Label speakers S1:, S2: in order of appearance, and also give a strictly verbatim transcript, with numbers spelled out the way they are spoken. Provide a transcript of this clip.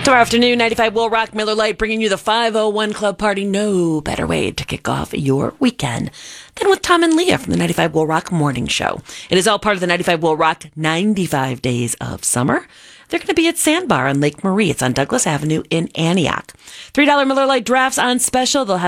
S1: Tomorrow afternoon, ninety-five Will Rock, Miller Lite, bringing you the five oh one Club Party. No better way to kick off your weekend than with Tom and Leah from the ninety-five Will Rock Morning Show. It is all part of the ninety-five Will Rock ninety-five Days of Summer. They're going to be at Sandbar on Lake Marie. It's on Douglas Avenue in Antioch. three dollars Miller Lite drafts on special. They'll have